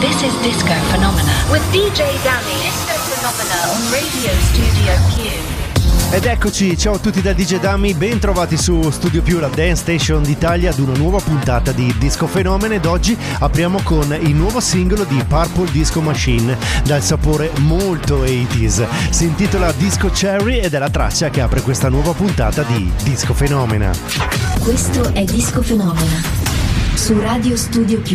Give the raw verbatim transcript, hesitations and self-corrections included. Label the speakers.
Speaker 1: This is Disco Phenomena with D J Dammy. Disco Phenomena on Radio Studio Q.
Speaker 2: Ed eccoci, ciao a tutti da D J Dammy, ben trovati su Studio Più, la Dance Station d'Italia, ad una nuova puntata di Disco Fenomene. Ed oggi apriamo con il nuovo singolo di Purple Disco Machine, dal sapore molto ottanta. Si intitola Disco Cherry ed è la traccia che apre questa nuova puntata di Disco Fenomena.
Speaker 3: Questo è Disco Fenomena su Radio Studio Più.